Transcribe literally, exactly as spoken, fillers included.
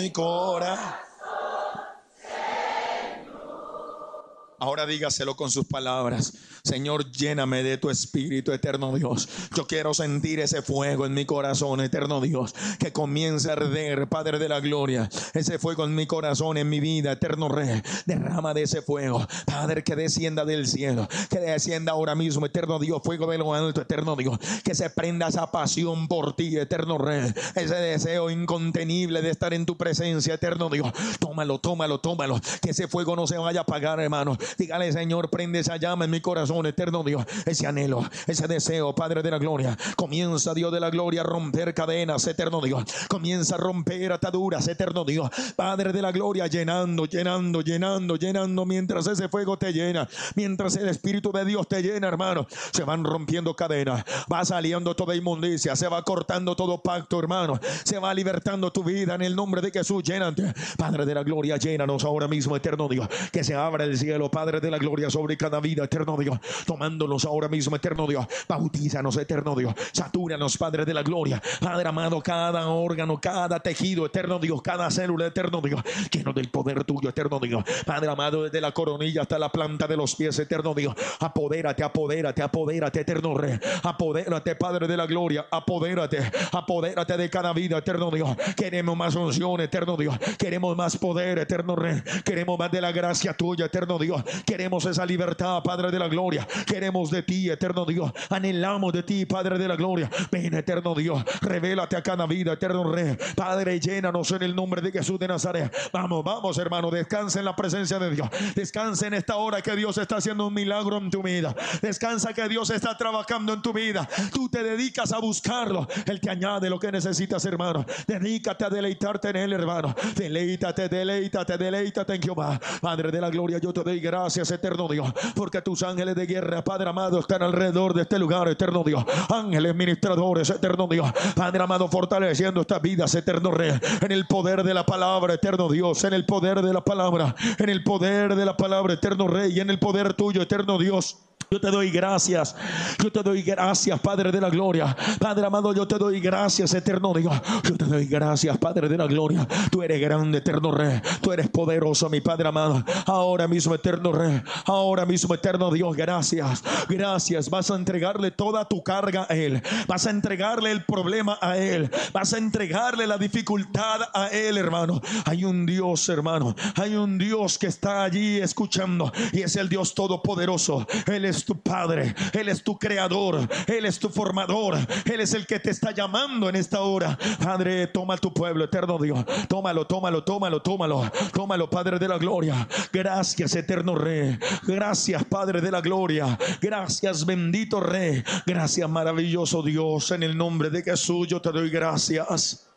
mi corazón. Ahora dígaselo con sus palabras. Señor, lléname de tu espíritu, eterno Dios. Yo quiero sentir ese fuego en mi corazón, eterno Dios, que comience a arder, Padre de la gloria. Ese fuego en mi corazón, en mi vida, eterno Rey. Derrama de ese fuego, Padre, que descienda del cielo, que descienda ahora mismo, eterno Dios, fuego de lo alto, eterno Dios. Que se prenda esa pasión por ti, eterno Rey. Ese deseo incontenible de estar en tu presencia, eterno Dios. Tómalo, tómalo, tómalo. Que ese fuego no se vaya a apagar, hermano. Dígale, Señor, prende esa llama en mi corazón, eterno Dios. Ese anhelo, ese deseo, Padre de la gloria. Comienza, Dios de la gloria, a romper cadenas, eterno Dios. Comienza a romper ataduras, eterno Dios. Padre de la gloria, llenando, llenando, llenando, llenando. Mientras ese fuego te llena, mientras el Espíritu de Dios te llena, hermano, se van rompiendo cadenas. Va saliendo toda inmundicia. Se va cortando todo pacto, hermano. Se va libertando tu vida en el nombre de Jesús. Llénate, Padre de la gloria, llénanos ahora mismo, eterno Dios. Que se abra el cielo, Padre de la gloria, sobre cada vida, eterno Dios. Tomándonos ahora mismo, eterno Dios. Bautízanos, eterno Dios. Satúranos, Padre de la gloria. Padre amado, cada órgano, cada tejido, eterno Dios. Cada célula, eterno Dios. Lleno del poder tuyo, eterno Dios. Padre amado, desde la coronilla hasta la planta de los pies, eterno Dios. Apodérate, apodérate, apodérate, eterno Rey. Apodérate, Padre de la gloria. Apodérate, apodérate de cada vida, eterno Dios. Queremos más unción, eterno Dios. Queremos más poder, eterno Rey. Queremos más de la gracia tuya, eterno Dios. Queremos esa libertad, Padre de la gloria. Queremos de ti, eterno Dios. Anhelamos de ti, Padre de la gloria. Ven, eterno Dios. Revélate a cada vida, eterno Rey. Padre, llénanos en el nombre de Jesús de Nazaret. Vamos, vamos, hermano. Descansa en la presencia de Dios. Descansa en esta hora que Dios está haciendo un milagro en tu vida. Descansa que Dios está trabajando en tu vida. Tú te dedicas a buscarlo. Él te añade lo que necesitas, hermano. Dedícate a deleitarte en Él, hermano. Deleítate, deleítate, deleítate en Jehová. Padre de la gloria, yo te doy gracias, eterno Dios, porque tus ángeles de guerra, Padre amado, están alrededor de este lugar, eterno Dios. Ángeles ministradores, eterno Dios. Padre amado, fortaleciendo estas vidas, eterno Rey, en el poder de la palabra, eterno Dios, en el poder de la palabra, en el poder de la palabra, eterno Rey, y en el poder tuyo, eterno Dios. Yo te doy gracias, yo te doy gracias, Padre de la gloria. Padre amado, yo te doy gracias, eterno Dios. Yo te doy gracias, Padre de la gloria. Tú eres grande, eterno Rey. Tú eres poderoso, mi Padre amado. Ahora mismo, eterno Rey. Ahora mismo, eterno Dios, gracias. Gracias, vas a entregarle toda tu carga a Él. Vas a entregarle el problema a Él. Vas a entregarle la dificultad a Él, hermano. Hay un Dios, hermano. Hay un Dios que está allí escuchando. Y es el Dios todopoderoso. Él es tu Padre, Él es tu creador, Él es tu formador, Él es el que te está llamando en esta hora. Padre, toma tu pueblo, eterno Dios. Tómalo, tómalo, tómalo, tómalo. Tómalo, Padre de la gloria. Gracias, eterno Rey. Gracias, Padre de la gloria. Gracias, bendito Rey. Gracias, maravilloso Dios. En el nombre de Jesús yo te doy gracias.